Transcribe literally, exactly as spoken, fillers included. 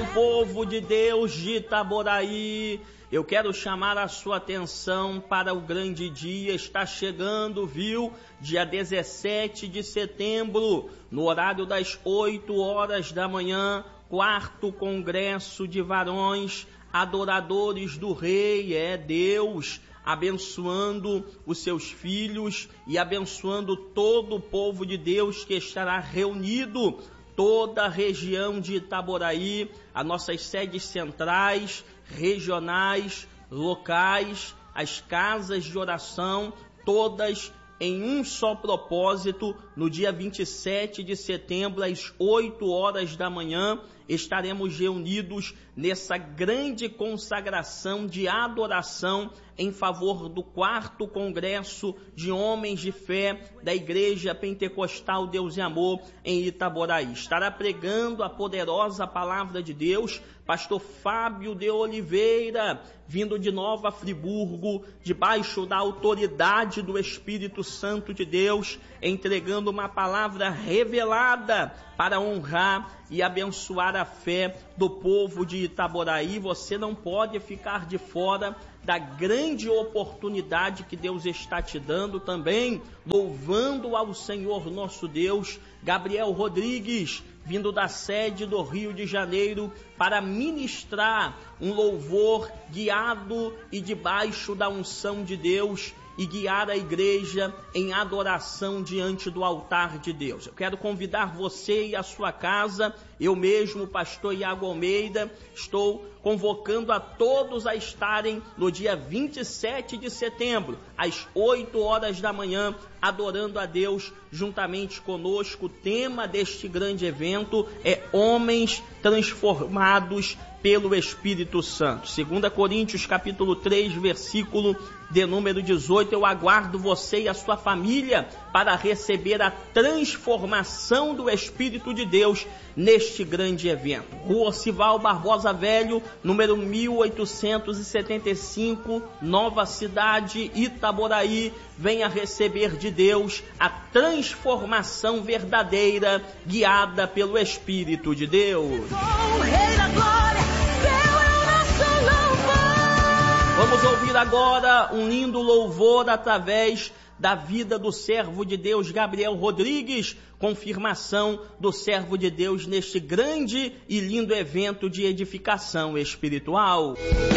povo de Deus de Itaboraí, eu quero chamar a sua atenção para o grande dia. Está chegando, viu? Dia dezessete de setembro, no horário das oito horas da manhã, quarto congresso de varões adoradores do Rei, é Deus, abençoando os seus filhos e abençoando todo o povo de Deus que estará reunido, toda a região de Itaboraí, as nossas sedes centrais, regionais, locais, as casas de oração, todas em um só propósito. No dia vinte e sete de setembro, às oito horas da manhã, estaremos reunidos nessa grande consagração de adoração em favor do quarto congresso de homens de fé da Igreja Pentecostal Deus e Amor em Itaboraí. Estará pregando a poderosa palavra de Deus pastor Fábio de Oliveira, vindo de Nova Friburgo, debaixo da autoridade do Espírito Santo de Deus, entregando uma palavra revelada para honrar e abençoar a fé do povo de Itaboraí. Você não pode ficar de fora da grande oportunidade que Deus está te dando também, louvando ao Senhor nosso Deus. Gabriel Rodrigues, vindo da sede do Rio de Janeiro, para ministrar um louvor guiado e debaixo da unção de Deus, e guiar a igreja em adoração diante do altar de Deus. Eu quero convidar você e a sua casa, eu mesmo, pastor Iago Almeida, estou convocando a todos a estarem no dia vinte e sete de setembro, às oito horas da manhã, adorando a Deus juntamente conosco. O tema deste grande evento é Homens Transformados pelo Espírito Santo. Segunda Coríntios capítulo três, versículo de número dezoito. Eu aguardo você e a sua família para receber a transformação do Espírito de Deus neste grande evento. Rua Ocival Barbosa Velho, número mil oitocentos e setenta e cinco, Nova Cidade, Itaboraí. Venha receber de Deus a transformação verdadeira, guiada pelo Espírito de Deus. Vamos ouvir agora um lindo louvor através da vida do servo de Deus Gabriel Rodrigues, confirmação do servo de Deus neste grande e lindo evento de edificação espiritual.